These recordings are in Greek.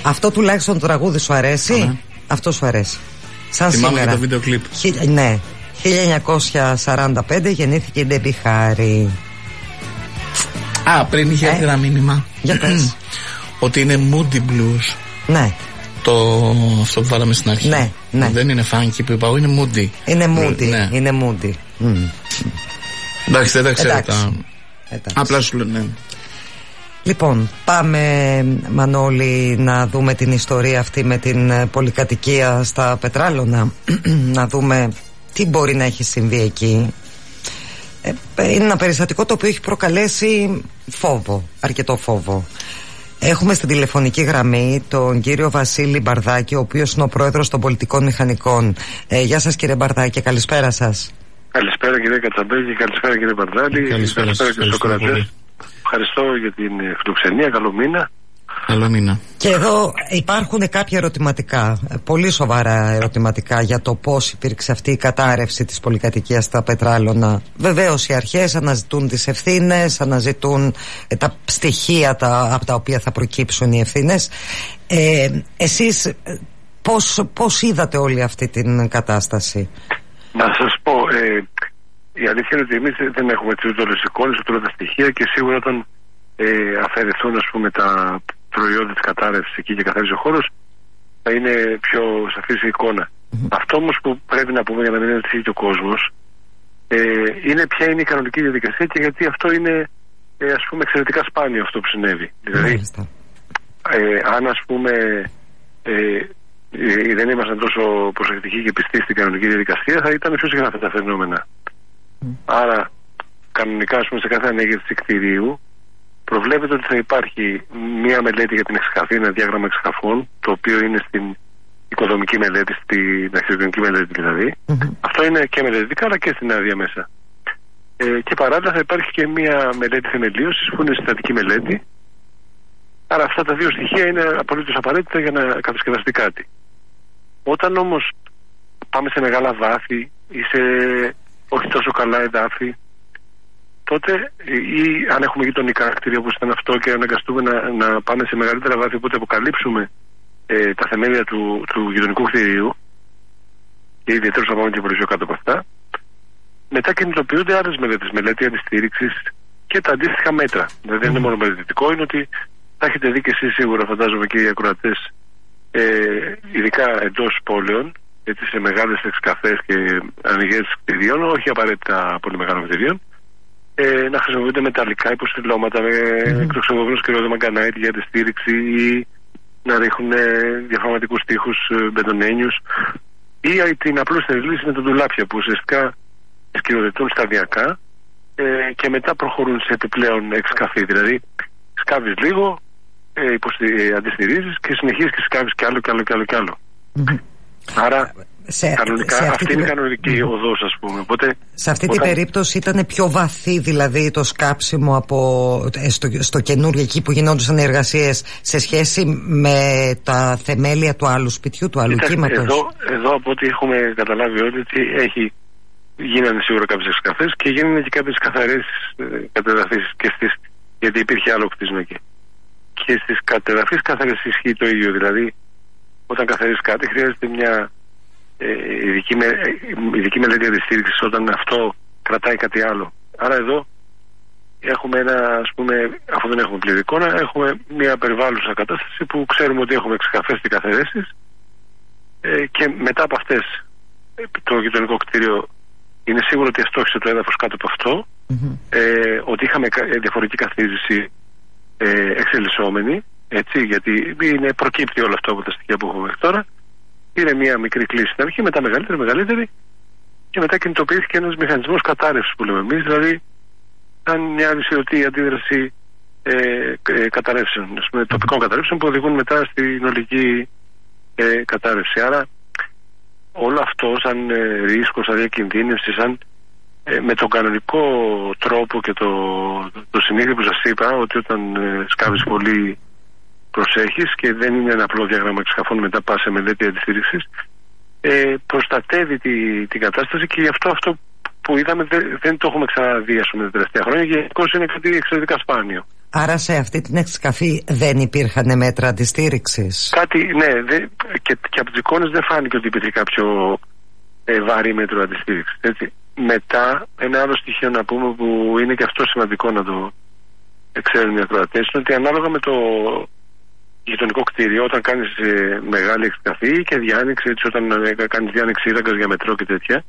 Αυτό τουλάχιστον το τραγούδι σου αρέσει? Αυτό σου αρέσει? Σαν θυμάμαι σήμερα. Και το βίντεο κλιπ. Ναι. 1945 γεννήθηκε η Ντέμπι Χάρη. Πριν είχε έρθει ένα μήνυμα. Για πες. Ότι είναι moody blues. Ναι. Αυτό που βάλαμε στην αρχή. Ναι. Δεν είναι funky που είπα, είναι moody. Είναι moody. Ναι. Είναι moody. Εντάξει, δεν τα ξέρω τα. Απλά σου λέω, ναι. Λοιπόν, πάμε, Μανώλη, να δούμε την ιστορία αυτή με την πολυκατοικία στα Πετράλωνα. Να δούμε τι μπορεί να έχει συμβεί εκεί. Είναι ένα περιστατικό το οποίο έχει προκαλέσει φόβο, αρκετό φόβο. Έχουμε στην τηλεφωνική γραμμή τον κύριο Βασίλη Μπαρδάκη, ο οποίος είναι ο πρόεδρος των πολιτικών μηχανικών. Γεια σας, κύριε Μπαρδάκη, καλησπέρα σας. Καλησπέρα, κύριε Κατσαμπέκη, καλησπέρα, κύριε Μπαρδάλη. Καλησπέρα και στους ακροατές. Ευχαριστώ για την φιλοξενία, καλό μήνα. Καλό μήνα. Και εδώ υπάρχουν κάποια ερωτηματικά, πολύ σοβαρά ερωτηματικά, για το πώς υπήρξε αυτή η κατάρρευση της πολυκατοικίας στα Πετράλωνα. Βεβαίως οι αρχές αναζητούν τις ευθύνες, αναζητούν τα στοιχεία από τα οποία θα προκύψουν οι ευθύνες. Εσείς πώς είδατε όλη αυτή την κατάσταση? Να σας πω, η αλήθεια είναι ότι εμείς δεν έχουμε ούτε όλες τις εικόνες, ούτε όλα τα στοιχεία, και σίγουρα όταν αφαιρεθούν, ας πούμε, τα προϊόντα της κατάρρευσης εκεί και καθαρίζει ο χώρος, θα είναι πιο σαφής η εικόνα. Αυτό όμως που πρέπει να πούμε, για να μην ανησυχεί και ο κόσμος, είναι ποια είναι η κανονική διαδικασία, και γιατί αυτό είναι, ας πούμε, εξαιρετικά σπάνιο αυτό που συνέβη. Δηλαδή, αν, ας πούμε, δεν ήμασταν τόσο προσεκτικοί και πιστοί στην κανονική διαδικασία, θα ήταν πιο συχνά αυτά τα φαινόμενα. Άρα, κανονικά, ας πούμε, σε κάθε ανέγερση κτηρίου προβλέπεται ότι θα υπάρχει μία μελέτη για την εξκαφή, ένα διάγραμμα εξκαφών, το οποίο είναι στην οικοδομική μελέτη, στην αρχιτεκτονική μελέτη δηλαδή. Αυτό είναι και μελετητικά, αλλά και στην άδεια μέσα. Και παράλληλα θα υπάρχει και μία μελέτη θεμελίωσης, που είναι συστατική μελέτη. Άρα αυτά τα δύο στοιχεία είναι απολύτως απαραίτητα για να κατασκευαστεί κάτι. Όταν όμως πάμε σε μεγάλα βάθη ή σε όχι τόσο καλά εδάφη, τότε, ή αν έχουμε γειτονικά κτίρια όπως ήταν αυτό και αναγκαστούμε να πάμε σε μεγαλύτερα βάθη, οπότε αποκαλύψουμε τα θεμέλια του γειτονικού κτιρίου, και ιδιαίτερως να πάμε και πολύ πιο κάτω από αυτά, μετά κινητοποιούνται άλλες μελέτες, μελέτη αντιστήριξης και τα αντίστοιχα μέτρα. Δηλαδή δεν είναι μόνο μελετητικό, είναι ότι θα έχετε δει και εσείς σίγουρα, φαντάζομαι, και οι ακροατές, ειδικά εντός πόλεων, έτσι, σε μεγάλες εξκαφές και ανοιγές κτηρίων, όχι απαραίτητα πολύ μεγάλων κτηρίων, να χρησιμοποιούνται μεταλλικά υποστηλώματα με εκτοξευόμενο σκληρόδεμα μαγκανάιτ για τη στήριξη, ή να ρίχνουν διαφορετικούς τοίχους μπετονένιους, ή την απλούστερη λύση με τα ντουλάπια, που ουσιαστικά σκηνοθετούν σταδιακά και μετά προχωρούν σε επιπλέον εξκαφή. Δηλαδή σκάβεις λίγο, αντιστηρίζεις και συνεχίζεις και σκάβεις κι άλλο κι άλλο κι άλλο κι άλλο. Άρα κανονικά, αυτή είναι η κανονική οδός, ας πούμε. Οπότε, σε αυτή την περίπτωση ήταν πιο βαθύ, δηλαδή, το σκάψιμο στο καινούργιο, εκεί που γινόντουσαν οι εργασίες, σε σχέση με τα θεμέλια του άλλου σπιτιού, του άλλου κύματος? Εδώ από ό,τι έχουμε καταλάβει όλοι, ότι γίνανε σίγουρα κάποιες εξκαφές και γίνανε και κάποιες καθαρές κατεδαφίσεις, γιατί υπήρχε άλλο κτίσμα εκεί. Και στις κατεδαφίσεις καθαρές ισχύει το ίδιο. Δηλαδή, όταν καθαρίζεις κάτι, χρειάζεται μια ειδική μελέτη αντιστήριξης όταν αυτό κρατάει κάτι άλλο. Άρα εδώ έχουμε ας πούμε, αφού δεν έχουμε πλήρη εικόνα, έχουμε μια περιβάλλουσα κατάσταση που ξέρουμε ότι έχουμε εξκαφές και καθαρέσεις, και μετά από αυτές το γειτονικό κτίριο είναι σίγουρο ότι αστόχησε το έδαφος κάτω από αυτό, ότι είχαμε διαφορετική καθίζηση εξελισσόμενη, έτσι, γιατί προκύπτει όλο αυτό από τα στοιχεία που έχουμε μέχρι τώρα. Είναι μια μικρή κλίση στην αρχή, μετά μεγαλύτερη, και μετά κινητοποιήθηκε ένας μηχανισμός κατάρρευσης που λέμε εμείς, δηλαδή ήταν μια αλυσιωτή αντίδραση καταρρεύσεων, ας πούμε, τοπικών καταρρεύσεων που οδηγούν μετά στην ολική κατάρρευση. Άρα όλο αυτό σαν ρίσκο, σαν διακινδύνευση, με τον κανονικό τρόπο και το συνήθεια που σας είπα, ότι όταν σκάβεις πολύ προσέχεις και δεν είναι ένα απλό διάγραμμα εξκαφών, μετά πας σε μελέτη αντιστήριξης, προστατεύει την κατάσταση, και γι' αυτό που είδαμε δεν το έχουμε ξαναδεί, ας πούμε, τα τελευταία χρόνια. Γενικώς είναι κάτι εξαιρετικά σπάνιο. Άρα σε αυτή την εξκαφή δεν υπήρχαν μέτρα αντιστήριξης? Κάτι, ναι, και από τις εικόνες δεν φάνηκε ότι υπήρχε κάποιο βαρύ μέτρο αντιστήριξης. Έτσι. Μετά, ένα άλλο στοιχείο να πούμε που είναι και αυτό σημαντικό να το ξέρουν οι ακροατές, είναι ότι ανάλογα με το γειτονικό κτίριο, όταν κάνεις μεγάλη εξκαφή και διάνοιξη, έτσι, όταν κάνεις διάνοιξη σύραγγας για μετρό και τέτοια,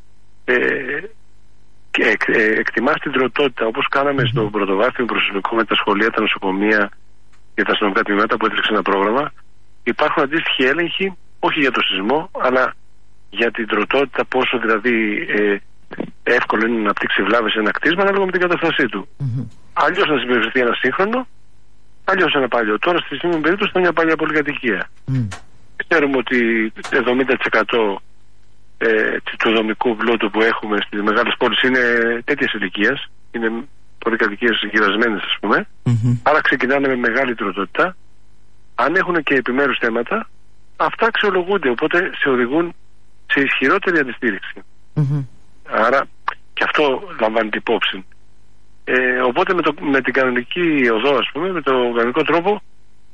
εκτιμάς την τροτότητα, όπως κάναμε στο πρωτοβάθμιο προσωπικό με τα σχολεία, τα νοσοκομεία και τα αστυνομικά τμήματα που έτρεξε ένα πρόγραμμα. Υπάρχουν αντίστοιχοι έλεγχοι, όχι για το σεισμό, αλλά για την τροτότητα, πόσο δηλαδή εύκολο είναι να αναπτύξει βλάβες σε ένα κτίσμα ανάλογα με την κατάστασή του. Αλλιώς να συμπεριφερθεί ένα σύγχρονο, αλλιώς ένα παλιό. Τώρα στη στιγμή περίπτωση ήταν μια παλιά πολυκατοικία. Ξέρουμε ότι 70% του δομικού πλούτου που έχουμε στις μεγάλες πόλεις είναι τέτοιες ηλικίας, είναι πολυκατοικίες γυρασμένες, ας πούμε. Άρα ξεκινάνε με μεγάλη τροτότητα. Αν έχουν και επιμέρους θέματα, αυτά αξιολογούνται, οπότε σε οδηγούν σε ισχυρότερη αντιστήριξη. Άρα και αυτό λαμβάνει την υπόψη. Οπότε με την κανονική οδό, ας πούμε, με τον κανονικό τρόπο,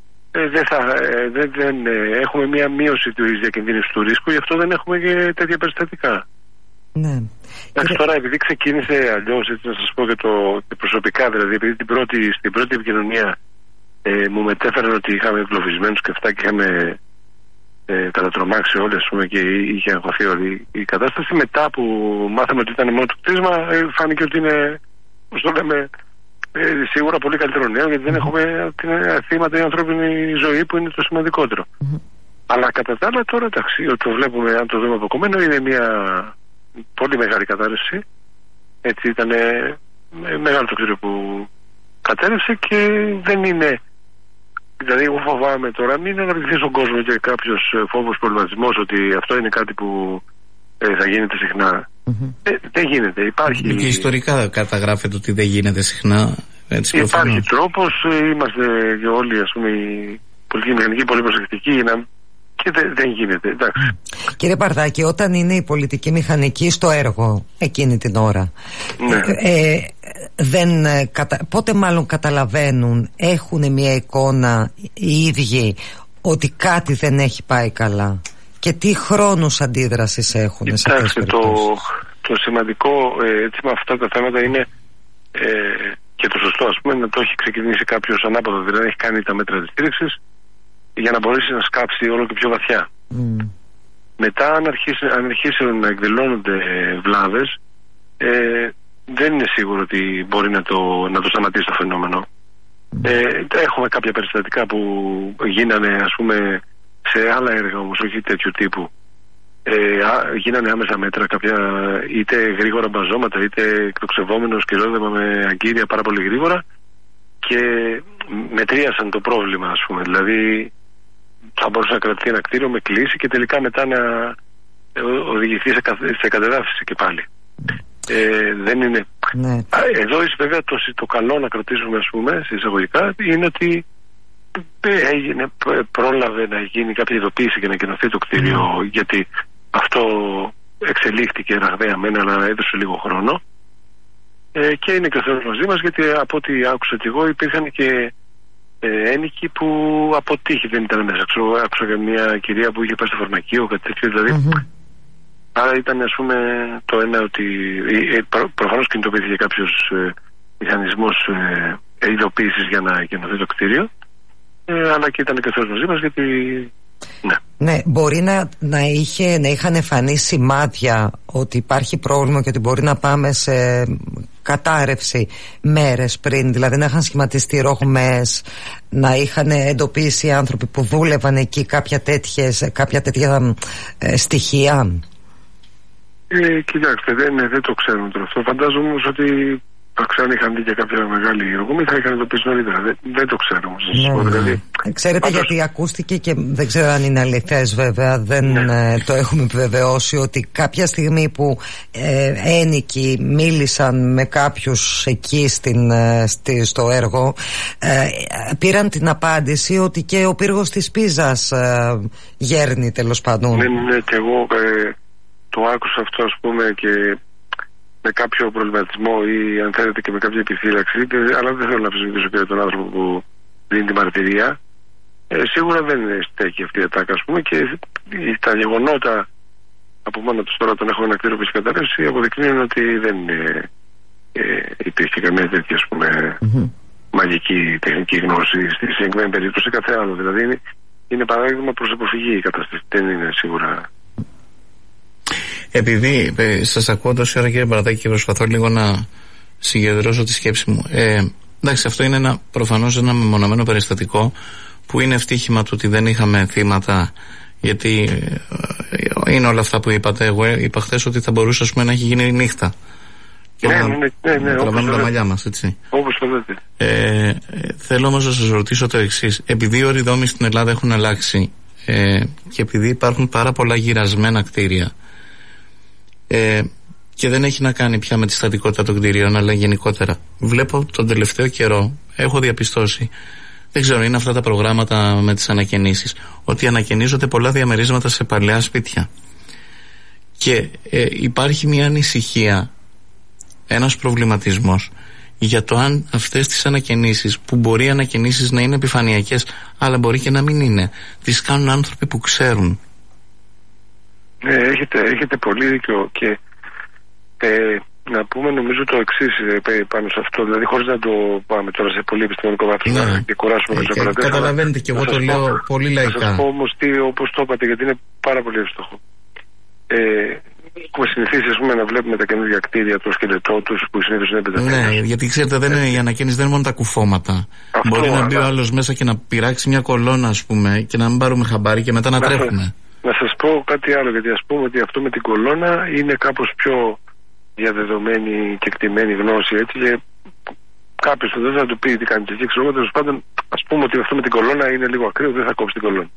δεν έχουμε μία μείωση της διακινδύνευσης του ρίσκου, γι' αυτό δεν έχουμε και τέτοια περιστατικά. Ναι. Εντάξει, τώρα επειδή ξεκίνησε αλλιώς, έτσι να σας πω και προσωπικά, δηλαδή επειδή στην πρώτη επικοινωνία μου μετέφεραν ότι είχαμε εγκλωβισμένους και αυτά και είχαμε κατατρομάξει όλοι, ας πούμε, και είχε αγχωθεί όλη η κατάσταση. Μετά που μάθαμε ότι ήταν μόνο το κτίσμα, φάνηκε ότι είναι, όπως το λέμε, σίγουρα πολύ καλύτερο νέο, γιατί δεν έχουμε θύματα η ανθρώπινη ζωή που είναι το σημαντικότερο. Αλλά κατά τα άλλα τώρα, εντάξει, ότι το βλέπουμε, αν το δούμε αποκομμένο, είναι μια πολύ μεγάλη κατάρρευση. Έτσι ήταν μεγάλο το κτίριο που κατέρευσε και δεν είναι. Δηλαδή, εγώ φοβάμαι τώρα μην αναπτυχθεί στον κόσμο και κάποιος φόβος, προβληματισμός ότι αυτό είναι κάτι που θα γίνεται συχνά. Δεν γίνεται. Υπάρχει. Και ιστορικά καταγράφεται ότι δεν γίνεται συχνά. Έτσι, υπάρχει τρόπος. Είμαστε και όλοι, ας πούμε, οι πολιτικοί μηχανικοί πολύ προσεκτικοί και δεν γίνεται. Εντάξει. Κύριε Παρδάκη, όταν είναι οι πολιτικοί μηχανικοί στο έργο εκείνη την ώρα, πότε μάλλον καταλαβαίνουν, έχουν μια εικόνα οι ίδιοι ότι κάτι δεν έχει πάει καλά, και τι χρόνους αντίδρασης έχουν? Κοιτάξτε, το σημαντικό έτσι με αυτά τα θέματα είναι και το σωστό, ας πούμε, να το έχει ξεκινήσει κάποιος ανάποδα, δηλαδή έχει κάνει τα μέτρα της στήριξης για να μπορέσει να σκάψει όλο και πιο βαθιά. Μετά αν αρχίσουν να εκδηλώνονται βλάβες, δεν είναι σίγουρο ότι μπορεί να το σταματήσει το φαινόμενο. Έχουμε κάποια περιστατικά που γίνανε, ας πούμε, σε άλλα έργα όμως, όχι τέτοιου τύπου. Γίνανε άμεσα μέτρα, κάποια είτε γρήγορα μπαζώματα, είτε εκτοξευόμενο σκυρόδεμα με αγκύρια πάρα πολύ γρήγορα, και μετρίασαν το πρόβλημα, ας πούμε. Δηλαδή θα μπορούσε να κρατηθεί ένα κτίριο με κλίση και τελικά μετά να οδηγηθεί σε κατεδάφιση και πάλι. Δεν είναι. Εδώ βέβαια το καλό να κρατήσουμε, ας πούμε, σε εισαγωγικά, είναι ότι πρόλαβε να γίνει κάποια ειδοποίηση και να κοινωθεί το κτίριο, γιατί αυτό εξελίχθηκε ραγδαία μένα, αλλά έδωσε λίγο χρόνο, και είναι και ο Θεός μαζί μας, γιατί από ό,τι άκουσα και εγώ υπήρχαν και ένοικοι που από τύχη δεν ήταν μέσα. Άκουσα για μια κυρία που είχε πάει στο φαρμακείο, κάτι τέτοιο δηλαδή. Άρα ήταν, ας πούμε, το ένα ότι προφανώς κινητοποιήθηκε κάποιος μηχανισμός ειδοποίησης για να γεννωθεί το κτίριο, αλλά και ήταν και ο Θεός μαζί μας, γιατί ναι, μπορεί να είχαν φανεί σημάδια ότι υπάρχει πρόβλημα και ότι μπορεί να πάμε σε κατάρρευση μέρες πριν, δηλαδή να είχαν σχηματιστεί ρογμές, να είχαν εντοπίσει οι άνθρωποι που δούλευαν εκεί κάποια τέτοια στοιχεία. Κοιτάξτε, δεν το ξέρουμε τώρα αυτό. Φαντάζομαι όμως ότι αν είχαν δει και κάποια μεγάλη ρογμή θα είχαν εντοπίσει νωρίτερα. Δεν το ξέρω όμως. Δηλαδή, ξέρετε, γιατί ακούστηκε και δεν ξέρω αν είναι αληθές βέβαια, δεν το έχουμε επιβεβαιώσει, ότι κάποια στιγμή που ένοικοι μίλησαν με κάποιους εκεί στο έργο, πήραν την απάντηση ότι και ο πύργος της Πίζας γέρνει, τέλος πάντων. Ναι, και εγώ το άκουσα αυτό, ας πούμε, και με κάποιο προβληματισμό ή αν θέλετε και με κάποια επιφύλαξη, αλλά δεν θέλω να αμφισβητήσω και τον άνθρωπο που δίνει τη μαρτυρία. Σίγουρα δεν στέκει αυτή η ατάκα, ας πούμε, και τα γεγονότα από μόνο τους τώρα τον έχω ένα κτίριο που έχει καταρρεύσει αποδεικνύουν ότι δεν υπήρχε καμία τέτοια, ας πούμε, μαγική τεχνική γνώση στη συγκεκριμένη περίπτωση, κάθε άλλο. Δηλαδή είναι παράδειγμα προς αποφυγή η κατάσταση, δεν είναι σίγουρα. Επειδή σας ακούω τόση ώρα, κύριε Μπαρδάκη, και προσπαθώ λίγο να συγκεντρώσω τη σκέψη μου. Εντάξει, αυτό είναι προφανώς ένα μεμονωμένο περιστατικό που είναι ευτύχημα του ότι δεν είχαμε θύματα, γιατί είναι όλα αυτά που είπατε. Εγώ είπα χθες ότι θα μπορούσε, ας πούμε, να έχει γίνει νύχτα. Και να τραβάμε τα μαλλιά μας, έτσι. Όπως το λέτε. Θέλω όμως να σας ρωτήσω το εξής. Επειδή οι όροι δόμοι στην Ελλάδα έχουν αλλάξει και επειδή υπάρχουν πάρα πολλά γυρασμένα κτίρια, και δεν έχει να κάνει πια με τη στατικότητα των κτηρίων, αλλά γενικότερα βλέπω τον τελευταίο καιρό, έχω διαπιστώσει, δεν ξέρω, είναι αυτά τα προγράμματα με τις ανακαινήσεις, ότι ανακαινίζονται πολλά διαμερίσματα σε παλαιά σπίτια και υπάρχει μια ανησυχία, ένας προβληματισμός για το αν αυτές τις ανακαινήσεις, που μπορεί οι ανακαινήσεις να είναι επιφανειακές αλλά μπορεί και να μην είναι, τις κάνουν άνθρωποι που ξέρουν. Ναι, έχετε πολύ δίκιο και να πούμε νομίζω το εξής πάνω σε αυτό, δηλαδή χωρίς να το πάμε τώρα σε πολύ επιστημονικό βάθος, ναι, και κουράσουμε τους ακροατές. Καταλαβαίνετε, και εγώ το λέω πολύ λαϊκά. Θα σας πω όμως όπως το είπατε, γιατί είναι πάρα πολύ εύστοχο. Έχουμε συνηθίσει, ας πούμε, να βλέπουμε τα καινούργια κτίρια, το σκελετό τους που συνήθως είναι πενταθένες. Ναι, γιατί ξέρετε, δεν είναι, η ανακαίνιση δεν είναι μόνο τα κουφώματα. Αυτό, μπορεί να μπει ο άλλος μέσα και να πειράξει μια κολόνα, ας πούμε, και να μην πάρουμε χαμπάρι και μετά να τρέχουμε. Να σας πω κάτι άλλο, γιατί ας πούμε ότι αυτό με την κολόνα είναι κάπως πιο διαδεδομένη και εκτιμένη γνώση, έτσι, και κάποιος δεν θα του πει τι κάνει εκεί, ξέρω εγώ, τέλος πάντων, ας πούμε ότι αυτό με την κολόνα είναι λίγο ακραίο, δεν θα κόψει την κολόνα.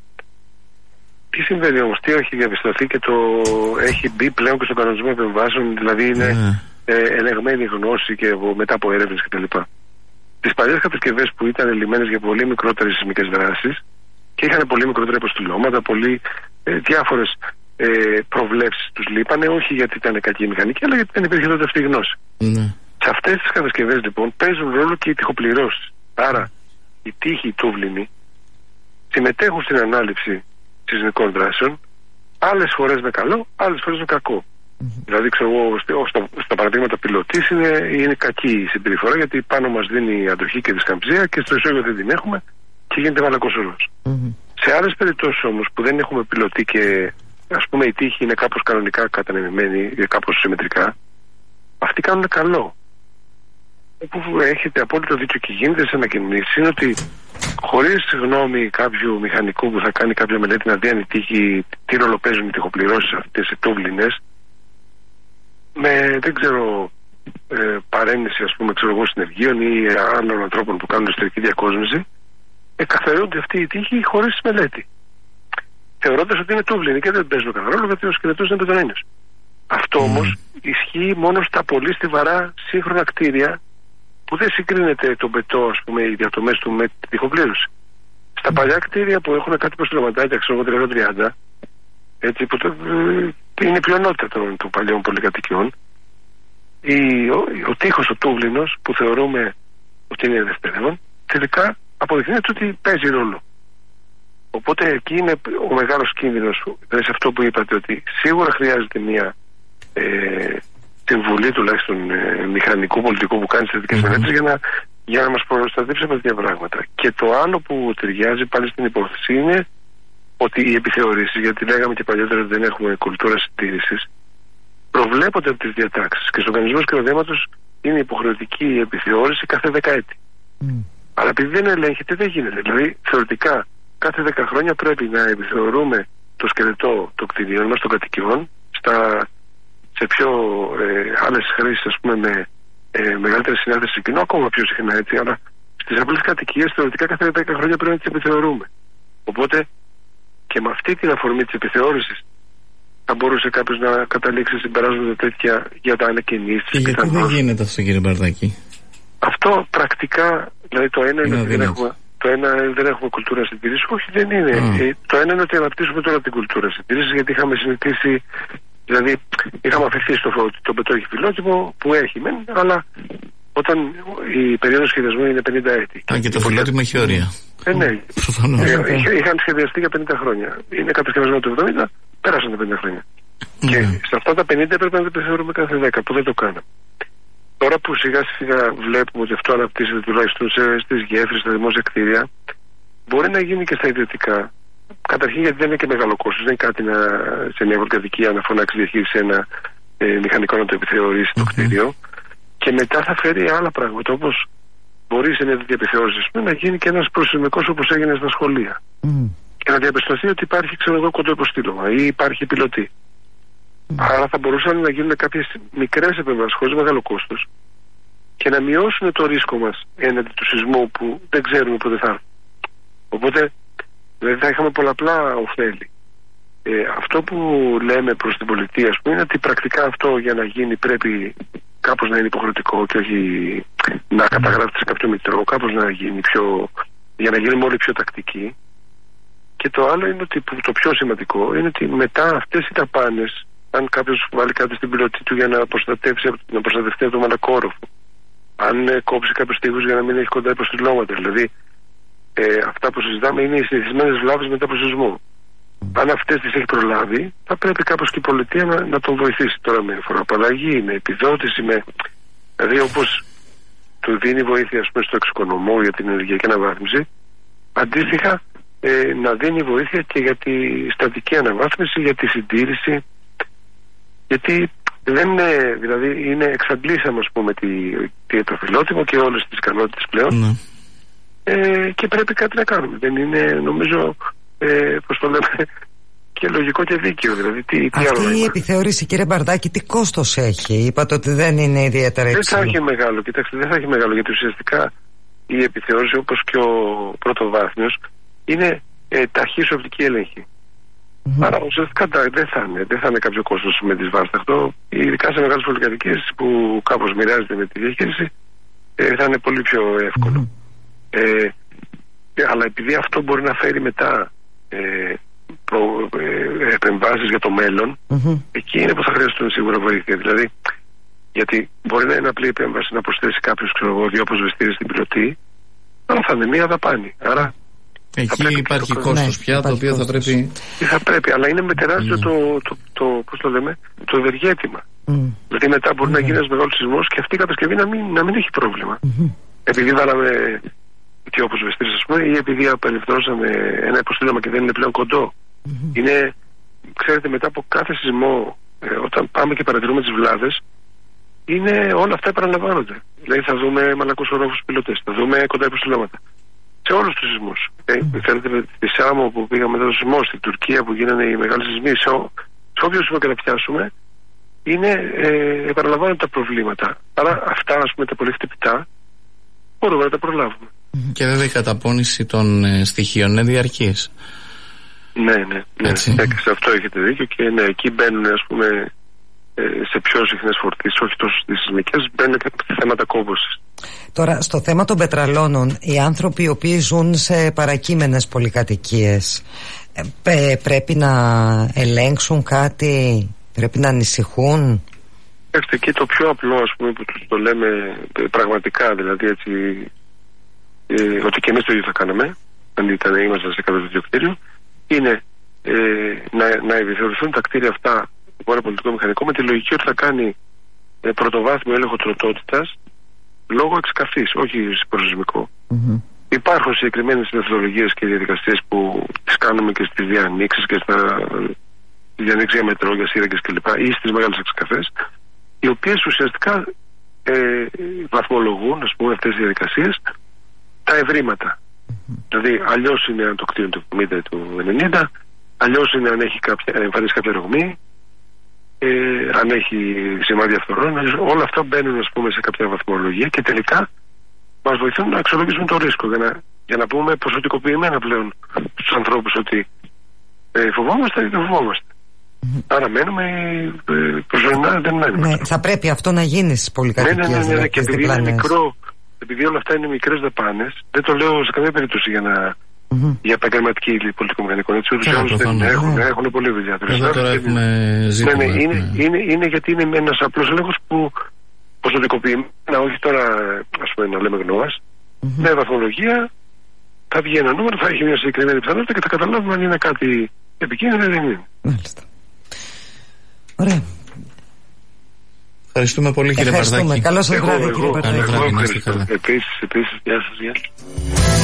Τι συμβαίνει όμως, τι έχει διαπιστωθεί και το έχει μπει πλέον και στον κανονισμό επεμβάσεων, δηλαδή είναι ελεγμένη γνώση και μετά από έρευνες κτλ. Τις παλιές κατασκευές που ήταν λυμμένες για πολύ μικρότερες σεισμικές δράσεις και είχαν πολύ μικρότερα υποστηλώματα, πολύ διάφορες προβλέψεις τους λείπανε, όχι γιατί ήταν κακή η μηχανική, αλλά γιατί δεν υπήρχε τότε αυτή η γνώση. Σε αυτές τις κατασκευές λοιπόν παίζουν ρόλο και οι τοιχοπληρώσεις. Άρα οι τείχοι τούβληνοι συμμετέχουν στην ανάληψη σεισμικών δράσεων, άλλες φορές με καλό, άλλες φορές με κακό. Δηλαδή, ξέρω εγώ, στα παραδείγματα πιλωτής είναι κακή η συμπεριφορά, γιατί πάνω μας δίνει η αντοχή και τη σκαμψία και στο ισόγειο δεν την έχουμε και γίνεται βαλακός όρος. Σε άλλες περιπτώσεις όμως που δεν έχουμε πιλωτή και ας πούμε οι τείχοι είναι κάπως κανονικά κατανεμημένοι, κάπως συμμετρικά, αυτοί κάνουν καλό. Όπου έχετε απόλυτο δίκιο και γίνεται σε ανακοινήσεις είναι ότι χωρίς γνώμη κάποιου μηχανικού που θα κάνει κάποια μελέτη να δει αν οι τείχοι, τι ρόλο παίζουν οι τοιχοπληρώσεις αυτές οι τούβληνες, με δεν ξέρω παρέννηση, ας πούμε, ξέρω εγώ, συνεργείων ή άλλων ανθρώπων που κάνουν εσωτερική διακόσμηση, καθαρίζονται αυτοί οι τείχοι χωρίς μελέτη, θεωρώντας ότι είναι τούβληνοι και δεν παίζουν κανένα ρόλο γιατί ο σκελετός είναι πετρονένιος. Αυτό όμως ισχύει μόνο στα πολύ στιβαρά σύγχρονα κτίρια που δεν συγκρίνεται το μπετό, ας πούμε, οι διατομές του με τη τοιχοπλήρωση. Στα παλιά κτίρια που έχουν κάτι προστιλωματάκια, ξέρω εγώ 30-30, έτσι, που είναι πλειονότητα των παλιών πολυκατοικιών, ο τείχος, ο τούβληνος, που θεωρούμε ότι είναι δευτερεύον, τελικά αποδεικνύεται ότι παίζει ρόλο. Οπότε εκεί είναι ο μεγάλος κίνδυνος, δηλαδή σε αυτό που είπατε, ότι σίγουρα χρειάζεται μια συμβουλή τουλάχιστον μηχανικού πολιτικού που κάνει τις θετικές μελέτες για να μας προστατεύσει από τέτοια πράγματα. Και το άλλο που ταιριάζει πάλι στην υπόθεση είναι ότι οι επιθεωρήσεις, γιατί λέγαμε και παλιότερα ότι δεν έχουμε κουλτούρα συντήρησης, προβλέπονται από τις διατάξεις και στον κανονισμό σκηνοδέματος είναι υποχρεωτική η επιθεώρηση κάθε 10 έτη. Αλλά επειδή δεν ελέγχεται, δεν γίνεται. Δηλαδή θεωρητικά κάθε 10 χρόνια πρέπει να επιθεωρούμε το σκελετό των κτηρίων μας, των κατοικιών, σε πιο άλλες χρήσεις, ας πούμε, με μεγαλύτερη συνάρτηση σε κοινό, ακόμα πιο συχνά, έτσι, αλλά στις απλές κατοικίες θεωρητικά κάθε 10 χρόνια πρέπει να τις επιθεωρούμε. Οπότε και με αυτή την αφορμή της επιθεώρησης θα μπορούσε κάποιος να καταλήξει συμπεράσματα τέτοια για τα ανακαινήσεις. Και γιατί δεν γίνεται αυτό, κύριε Μπαρδάκη? Αυτό πρακτικά, δηλαδή το ένα είναι ότι δεν έχουμε κουλτούρα συντηρήσης. Όχι, δεν είναι. Το ένα είναι ότι αναπτύσσουμε τώρα την κουλτούρα συντηρήσης, γιατί είχαμε συνηθίσει Δηλαδή, είχαμε αφαιθεί στο πετρόχη φιλότιμο που έχει μεν, αλλά όταν η περίοδος σχεδιασμού είναι 50 έτη. Και το φιλότιμο έχει όρια. Ναι. Είχαν σχεδιαστεί για 50 χρόνια. Είναι κατασκευασμένο το 70, πέρασαν τα 50 χρόνια. Και σε αυτά τα 50 πρέπει να τα επιθεωρούμε κάθε 10, που δεν το κάναμε. Τώρα που σιγά σιγά βλέπουμε ότι αυτό αναπτύσσεται τουλάχιστον στις γέφυρες, στα δημόσια κτίρια, μπορεί να γίνει και στα ιδιωτικά. Καταρχήν γιατί δεν είναι και μεγάλο κόστος. Δεν είναι κάτι σε μια πολυκατοικία να φωνάξει διαχείριση ένα μηχανικό να το επιθεωρήσει το κτίριο. Και μετά θα φέρει άλλα πράγματα, όπως μπορεί σε μια τέτοια επιθεώρηση να γίνει και ένας προσημικός όπως έγινε στα σχολεία. Και να διαπιστωθεί ότι υπάρχει, κοντό υποστήλωμα ή υπάρχει πιλωτή. Άρα θα μπορούσαν να γίνουν κάποιες μικρές επεμβάσεις χωρίς μεγάλο κόστος και να μειώσουν το ρίσκο μας έναντι του σεισμού που δεν ξέρουμε πότε θα έρθει. Οπότε δηλαδή θα είχαμε πολλαπλά ωφέλη. Αυτό που λέμε προς την πολιτεία, ας πούμε, είναι ότι πρακτικά αυτό για να γίνει πρέπει κάπως να είναι υποχρεωτικό και όχι να καταγράφεται σε κάποιο μητρό, κάπως να γίνει για να γίνουμε όλοι πιο τακτικοί. Και το άλλο είναι ότι το πιο σημαντικό είναι ότι μετά αυτές οι ταπάνες, αν κάποιος βάλει κάτι στην πιλωτή του για να προστατευτεί από το μαλακόροφο, αν κόψει κάποιους τοίχους για να μην έχει κοντά υποστηλώματα, δηλαδή αυτά που συζητάμε είναι οι συνηθισμένες βλάβες μετά από σεισμό. Αν αυτές τις έχει προλάβει, θα πρέπει κάπως και η πολιτεία να τον βοηθήσει τώρα με φοροαπαλλαγή, με επιδότηση, δηλαδή όπως του δίνει βοήθεια, ας πούμε, στο εξοικονομό για την ενεργειακή αναβάθμιση, αντίστοιχα να δίνει βοήθεια και για τη στατική αναβάθμιση, για τη συντήρηση, γιατί δεν είναι, δηλαδή είναι εξαντλήσαμε, ας πούμε, το φιλότιμο και όλες τις ικανότητες πλέον. Και πρέπει κάτι να κάνουμε. Δεν είναι, νομίζω, πώς το λέμε, και λογικό και δίκαιο. Δηλαδή, αυτή η επιθεώρηση, κύριε Μπαρδάκη, τι κόστος έχει? Είπατε ότι δεν είναι ιδιαίτερα υψηλό. Δεν θα έχει μεγάλο, κοιτάξτε, δεν θα έχει μεγάλο, γιατί ουσιαστικά η επιθεώρηση, όπως και ο πρωτοβάθμιος, είναι ταχύς οπτική έλεγχη. Άρα ουσιαστικά δεν θα είναι κάποιο κόστος με τις βάσεις. Αυτό, ειδικά σε μεγάλες πολυκατοικίες που κάπως μοιράζεται με τη διαχείριση, θα είναι πολύ πιο εύκολο. Αλλά επειδή αυτό μπορεί να φέρει μετά επεμβάσεις για το μέλλον, εκεί είναι που θα χρειαστούν σίγουρα βοήθεια. Δηλαδή, γιατί μπορεί να είναι απλή επέμβαση να προσθέσει κάποιος, δύο αποσβεστήρες στην πιλωτή, αλλά θα είναι μία δαπάνη. Άρα εκεί υπάρχει κόστος πια, το οποίο θα πρέπει. Θα πρέπει, αλλά είναι με τεράστιο πώς το λέμε, το ευεργέτημα. Δηλαδή μετά μπορεί να γίνει ένας μεγάλος σεισμός και αυτή η κατασκευή να μην έχει πρόβλημα. Επειδή βάλαμε και όπως βεστήρες, ας πούμε, ή επειδή απελευθερώσαμε ένα υποστήλωμα και δεν είναι πλέον κοντό. Είναι, ξέρετε, μετά από κάθε σεισμό, όταν πάμε και παρατηρούμε τις βλάβες, όλα αυτά επαναλαμβάνονται. Δηλαδή θα δούμε μαλακούς ορόφους πιλωτές, θα δούμε κοντά υποστηλώματα. Σε όλους τους σεισμούς. Θέλετε, στη Σάμο που πήγαμε μετά το σεισμό, στην Τουρκία που γίνανε οι μεγάλοι σεισμοί, σε όποιο σεισμό και να πιάσουμε, επαναλαμβάνονται τα προβλήματα. Άρα αυτά, ας πούμε, τα πολύ χτυπητά, μπορούμε να τα προλάβουμε. Και βέβαια η καταπώνηση των στοιχείων είναι διαρκής. Ναι. Σε αυτό έχετε δίκιο και ναι, εκεί μπαίνουν, ας πούμε, σε πιο συχνές φορτίσεις, όχι τόσο στις σεισμικές, μπαίνουν και θέματα κόμπωσης. Τώρα, στο θέμα των πετραλώνων, οι άνθρωποι οι οποίοι ζουν σε παρακείμενες πολυκατοικίες πρέπει να ελέγξουν κάτι, πρέπει να ανησυχούν? Και το πιο απλό, ας πούμε, που το λέμε πραγματικά, δηλαδή έτσι, ότι και εμείς το ίδιο θα κάναμε, αν ήμασταν σε κάποιο τέτοιο κτίριο, είναι να επιθεωρηθούν τα κτίρια αυτά από ένα πολιτικό μηχανικό με τη λογική ότι θα κάνει πρωτοβάθμιο έλεγχο τροτότητας λόγω εξκαφής, όχι προσεσμικό. Υπάρχουν συγκεκριμένες μεθοδολογίες και διαδικασίες που τις κάνουμε και στις διανοίξεις και στα διανοίξεις για μετρό, για σύραγγες κλπ. Ή στις μεγάλες εξκαφές, οι οποίες ουσιαστικά βαθμολογούν, ας πούμε, αυτές τις διαδικασίες τα ευρήματα. Δηλαδή, αλλιώς είναι αν το κτίριο του 70 ή του 90, αλλιώς είναι αν έχει εμφανίσει κάποια ρογμή, αν έχει σημάδια φθορών. Όλα αυτά μπαίνουν, ας πούμε, σε κάποια βαθμολογία και τελικά μας βοηθούν να αξιολογήσουμε το ρίσκο για να πούμε ποσοτικοποιημένα πλέον στους ανθρώπους ότι φοβόμαστε ή δεν φοβόμαστε. Άρα μένουμε, προσωρινά δεν μένουμε. Ναι, θα πρέπει αυτό να γίνει στις πολυκατοικίες. Ναι, και επειδή είναι μικρό, επειδή όλα αυτά είναι μικρές δαπάνες, δεν το λέω σε καμία περίπτωση για να για επαγγελματική πολιτικομηχανικών. Έτσι, ούτως ή άλλως έχουν πολλή δουλειά. Τώρα έχουμε ζήτημα. Είναι γιατί είναι ένας απλός έλεγχος που ποσοτικοποιημένα, όχι τώρα ας πούμε να λέμε γνώας, με βαθμολογία θα βγει ένα νούμερο, θα έχει μια συγκεκριμένη πιθανότητα και θα καταλάβουμε αν είναι κάτι επικίνδυνο ή δεν είναι. Μάλιστα. Ωραία. Ευχαριστούμε πολύ, κύριε Βαρδάκη. Καλό σας βράδυ, κύριε Βαρδάκη. Επίσης, γεια σας.